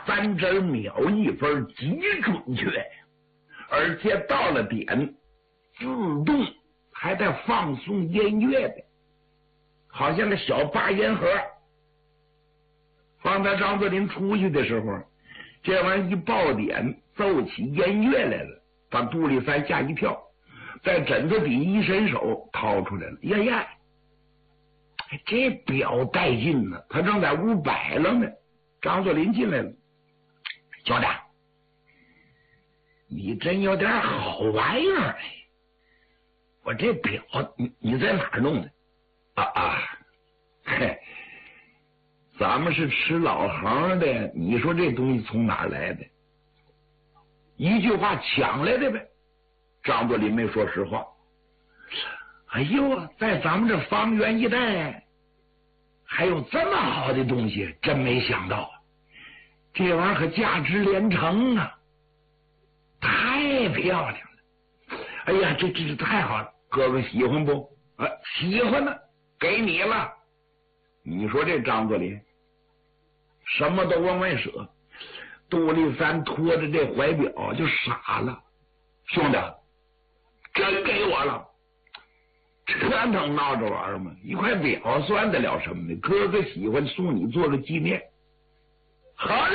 3针秒1分，极准确，而且到了点自动还带放送音乐的，好像个小8音盒。方才张作霖出去的时候，这玩意儿一爆点，奏起音乐来了，把杜立三吓一跳，在枕头底一伸手掏出来了。呀呀，这表带劲呢，他正在屋摆了呢。张作霖进来了，兄弟，你真有点好玩意儿。我这表你在哪儿弄的？嘿，咱们是吃老行的，你说这东西从哪儿来的？一句话抢来的呗。张作霖没说实话。哎呦，在咱们这方圆一带还有这么好的东西，真没想到，这玩意儿可价值连城啊，太漂亮了。哎呀，这太好了，哥哥喜欢不？喜欢呢，给你了。你说这张作霖什么都往外舍。杜立三拖着这怀表就傻了，兄弟，真给我了，这能闹着玩吗？一块表算得了什么呢？哥哥喜欢，送你做个纪念。好嘞。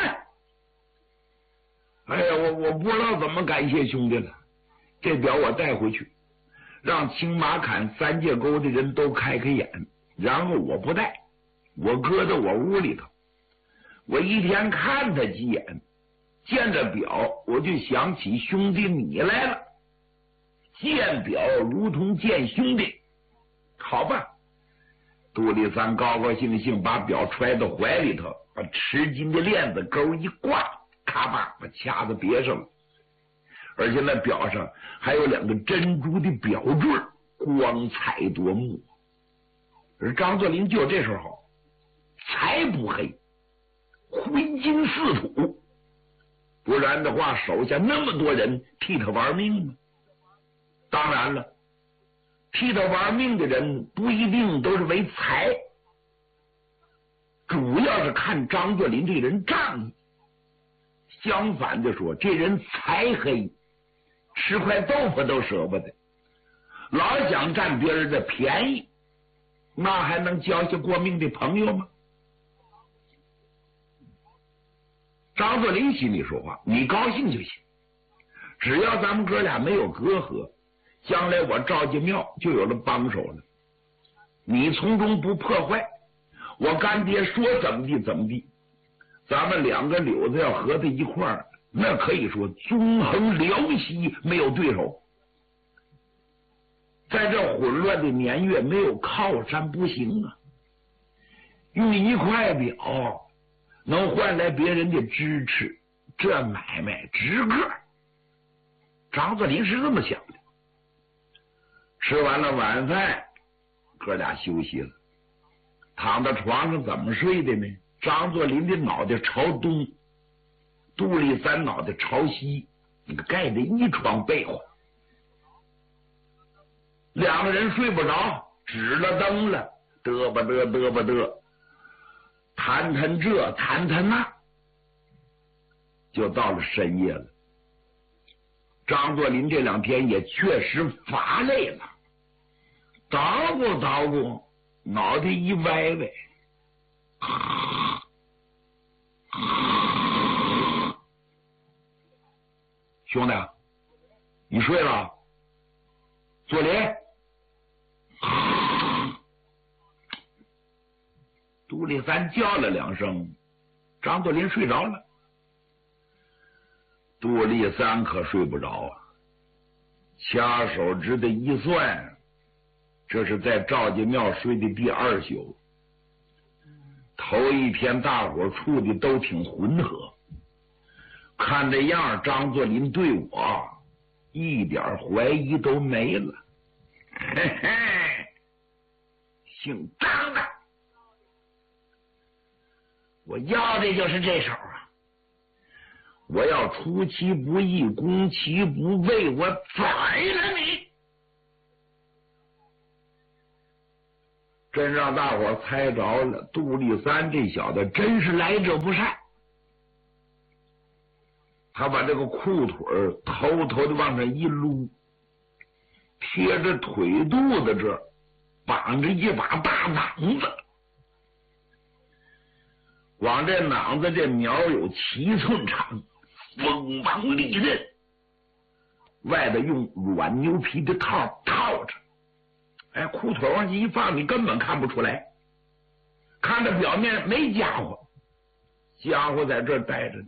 哎呀，我不知道怎么感谢兄弟了。这表我带回去，让青马坎3界沟的人都开开眼，然后我不带，我搁在我屋里头，我一天看他几眼，见着表我就想起兄弟你来了，见表如同见兄弟。好吧，杜立三高高兴兴把表揣到怀里头，把吃金的链子钩一挂，咔吧把卡子别上了，而且那表上还有2个珍珠的表坠，光彩夺目。而张作霖就这时候才不黑，灰金似土，不然的话手下那么多人替他玩命呢。当然了，替他玩命的人不一定都是为财，主要是看张作霖这人仗义。相反的说，这人财黑，吃块豆腐都舍不得，老想占别人的便宜，那还能交下过命的朋友吗？张作霖心里说话，你高兴就行，只要咱们哥俩没有隔阂，将来我赵家庙就有了帮手了。你从中不破坏，我干爹说怎么地怎么地，咱们2个柳子要合在一块儿，那可以说纵横辽西，没有对手。在这混乱的年月，没有靠山不行啊。用一块表能换来别人的支持，这买卖值个。张作霖是这么想的。吃完了晚饭，哥俩休息了，躺到床上怎么睡的呢？张作霖的脑袋朝东，杜立三脑袋朝西，盖着一床被窝。2个人睡不着，指了灯了，嘚吧嘚嘚吧嘚，谈谈这谈谈那，就到了深夜了。张作霖这2天也确实乏累了，捣鼓捣鼓，脑袋一歪歪，兄弟，你睡了？作霖，杜立三叫了2声，张作霖睡着了。杜立三可睡不着啊，掐手指的一算，这是在赵家庙睡的第2宿。头一天大伙处的都挺浑和，看这样张作霖对我一点怀疑都没了。嘿嘿，姓张的，我要的就是这手啊！我要出其不意，攻其不备，我宰了你！真让大伙猜着了，杜立三这小子真是来者不善。 他把这个裤腿偷偷的往上一撸，贴着腿肚子这儿绑着一把大榔子，往这榔子这苗有7寸长，锋芒利刃，外头用软牛皮的套套着。哎，裤腿往下一放，你根本看不出来，看着表面没家伙，家伙在这儿待着呢。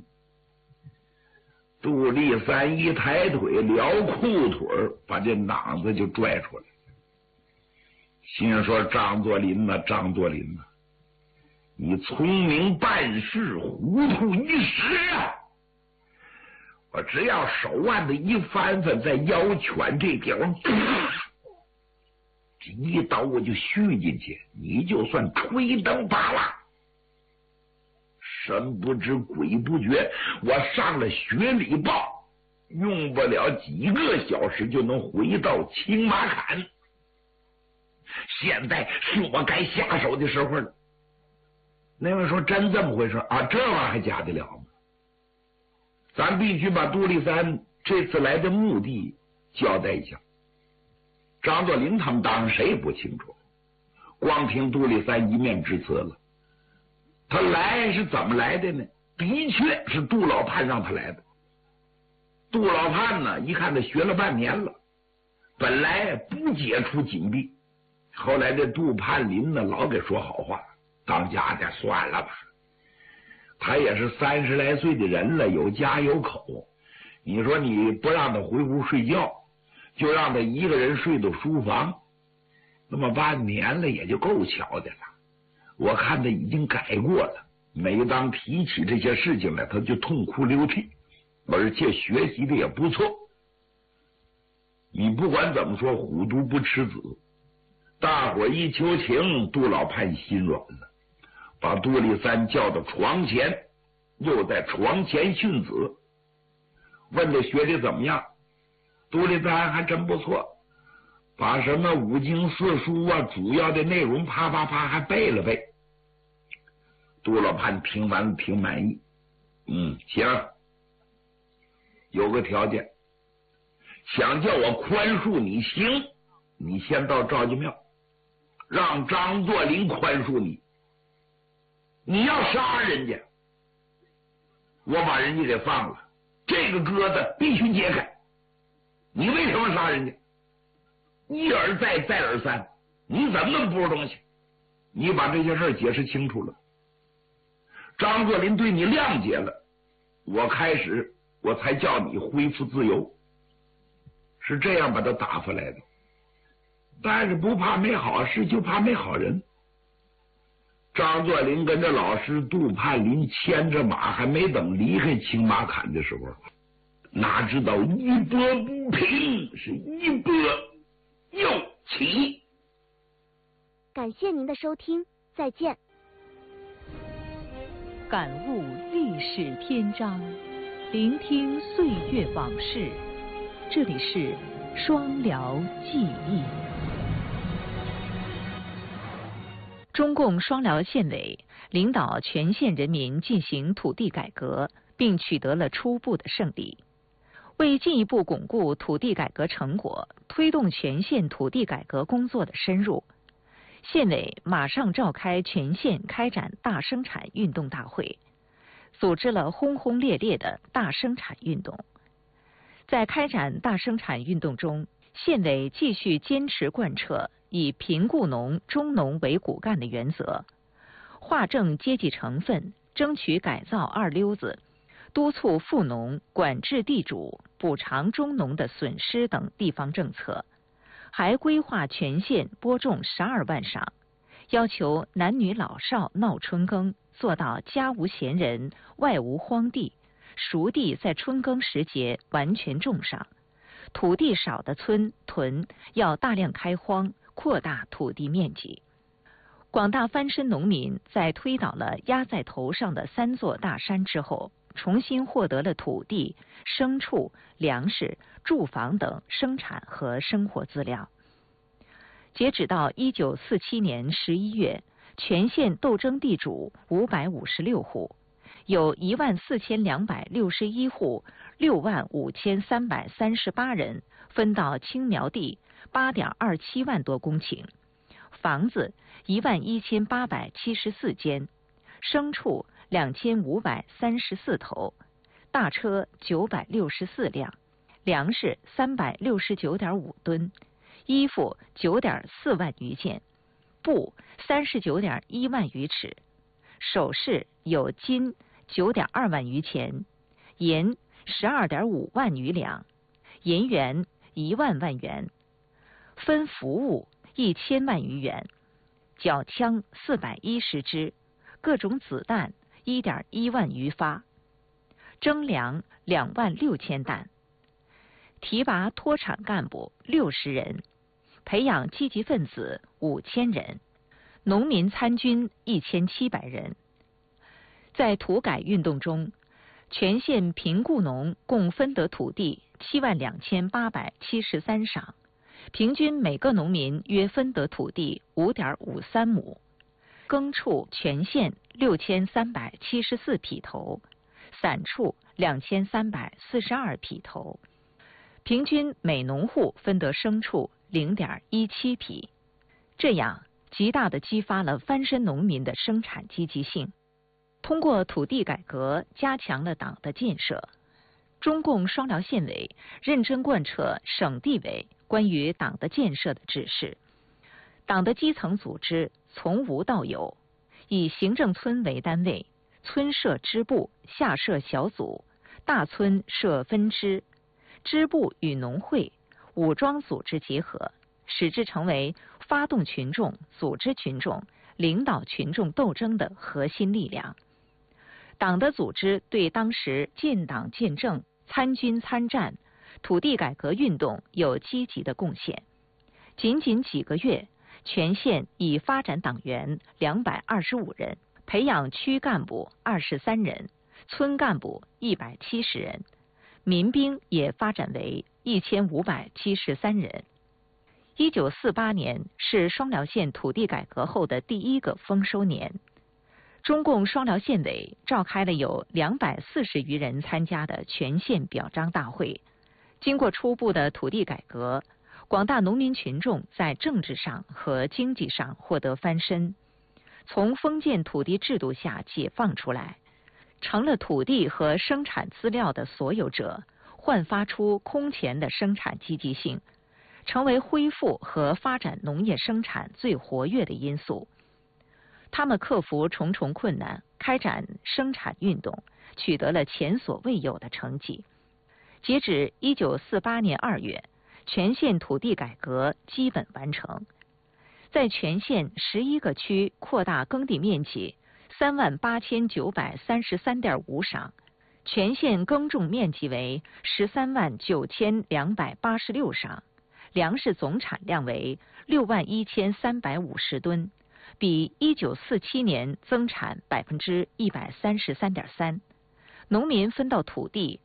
杜立三一抬腿撩裤腿，把这榔子就拽出来，心说：张作霖呐，张作霖呐，你聪明办事，糊涂一时啊！我只要手腕子一翻翻，在腰圈这地方，这一刀我就续进去，你就算吹灯拔蜡。神不知鬼不觉，我上了学礼报，用不了几个小时就能回到青马坎。现在是我该下手的时候了。那位说：真这么回事啊？这玩意儿还假得了吗？咱必须把杜立三这次来的目的交代一下。张作霖他们当然谁也不清楚，光听杜立三一面之词了。他来是怎么来的呢？的确是杜老判让他来的。杜老判呢，一看他学了半年了，本来不解除禁闭，后来这杜盼林呢老给说好话，当家的算了吧，他也是30来岁的人了，有家有口，你说你不让他回屋睡觉，就让他一个人睡到书房，那么半年了也就够巧的了。我看他已经改过了，每当提起这些事情来，他就痛哭流涕，而且学习的也不错。你不管怎么说，虎毒不吃子，大伙一求情，杜老判心软了，把杜立三叫到床前，又在床前训子，问他学的怎么样。杜立三还真不错，把什么5经4书啊，主要的内容啪啪啪还背了背。杜老判听完挺满意，行，有个条件，想叫我宽恕你行，你先到赵家庙，让张作霖宽恕你。你要杀人家，我把人家给放了，这个疙瘩必须揭开。你为什么杀人家？一而再，再而三，你怎么那么不是东西？你把这些事解释清楚了，张作霖对你谅解了，我才叫你恢复自由，是这样把他打发来的。但是不怕没好事，就怕没好人。张作霖跟着老师杜盼林牵着马，还没等离开青马坎的时候，哪知道一波不平，是一波又起。 感谢您的收听，再见。 感悟历史篇章，聆听岁月往事。这里是双辽记忆。中共双辽县委领导全县人民进行土地改革，并取得了初步的胜利。为进一步巩固土地改革成果，推动全县土地改革工作的深入，县委马上召开全县开展大生产运动大会，组织了轰轰烈烈的大生产运动。在开展大生产运动中，县委继续坚持贯彻以贫雇农、中农为骨干的原则，划正阶级成分，争取改造二流子，督促富农，管制地主，补偿中农的损失等地方政策，还规划全县播种12万晌，要求男女老少闹春耕，做到家无闲人，外无荒地，熟地在春耕时节完全种上，土地少的村屯要大量开荒，扩大土地面积。广大翻身农民在推倒了压在头上的3座大山之后，重新获得了土地、牲畜、粮食、住房等生产和生活资料。截止到1947年11月，全县斗争地主556户， 有14261户，65338人分到青苗地8.27万多公顷，房子11874间，牲畜2534头，大车964辆，粮食369.5吨，衣服9.4万余件，布39.1万余尺，首饰有金9.2万余钱，银12.5万余两，银元1万万元，分服务1000万余元，缴枪410支，各种子弹1.1万余发，征粮2万6千担，提拔脱产干部60人，培养积极分子5000人，农民参军1700人。在土改运动中，全县贫雇农共分得土地72873晌，平均每个农民约分得土地5.53亩，耕畜全县6374匹头，散畜2342匹头，平均每农户分得牲畜0.17匹，这样极大地激发了翻身农民的生产积极性。通过土地改革，加强了党的建设。中共双辽县委认真贯彻省地委关于党的建设的指示，党的基层组织从无到有，以行政村为单位，村设支部，下设小组，大村设分支，支部与农会、武装组织结合，使之成为发动群众、组织群众、领导群众斗争的核心力量。党的组织对当时建党建政、参军参战、土地改革运动有积极的贡献。仅仅几个月，全县已发展党员225人，培养区干部23人，村干部170人，民兵也发展为1573人。1948年是双辽县土地改革后的第一个丰收年。中共双辽县委召开了有240余人参加的全县表彰大会。经过初步的土地改革，广大农民群众在政治上和经济上获得翻身，从封建土地制度下解放出来，成了土地和生产资料的所有者，焕发出空前的生产积极性，成为恢复和发展农业生产最活跃的因素。他们克服重重困难，开展生产运动，取得了前所未有的成绩。截止1948年2月，全县土地改革基本完成，在全县11个区扩大耕地面积38933.5晌，全县耕种面积为139286晌，粮食总产量为61350吨。比1947年增产133.3%，农民分到土地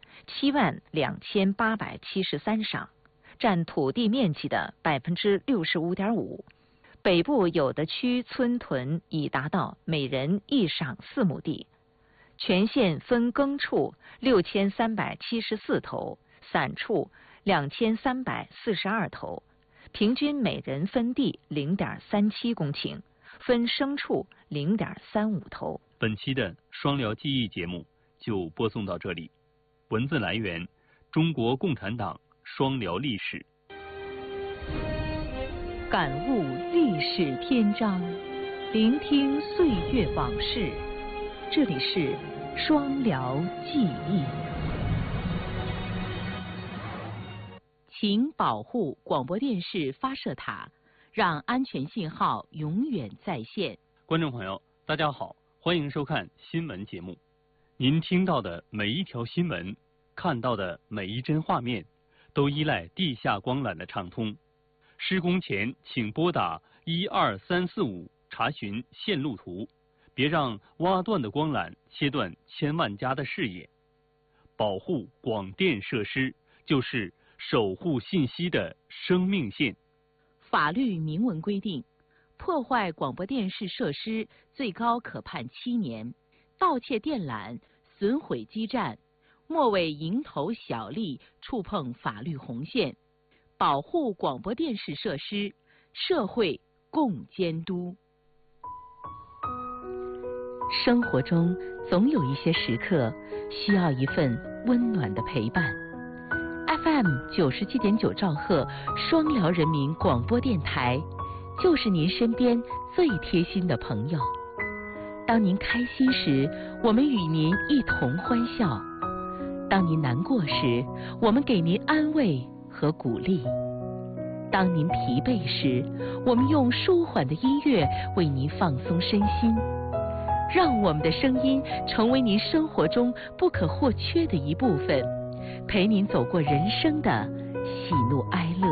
72873晌，占土地面积的65.5%。北部有的区村屯已达到每人1晌4亩地。全县分耕畜6374头，散畜2342头，平均每人分地0.37公顷。分牲畜0.35头。 本期的双辽记忆节目就播送到这里。文字来源：中国共产党双辽历史。 感悟历史篇章，聆听岁月往事。这里是双辽记忆。请保护广播电视发射塔，让安全信号永远在线。 观众朋友，大家好，欢迎收看新闻节目。您听到的每一条新闻，看到的每一帧画面，都依赖地下光缆的畅通。施工前，请拨打12345查询线路图，别让挖断的光缆切断千万家的视野。保护广电设施，就是守护信息的生命线。 法律明文规定，破坏广播电视设施最高可判7年， 盗窃电缆、损毁基站，莫为蝇头小利触碰法律红线，保护广播电视设施，社会共监督。 生活中总有一些时刻需要一份温暖的陪伴。FM 97.9兆赫双辽人民广播电台，就是您身边最贴心的朋友。当您开心时，我们与您一同欢笑；当您难过时，我们给您安慰和鼓励；当您疲惫时，我们用舒缓的音乐为您放松身心。让我们的声音成为您生活中不可或缺的一部分，陪您走过人生的喜怒哀乐。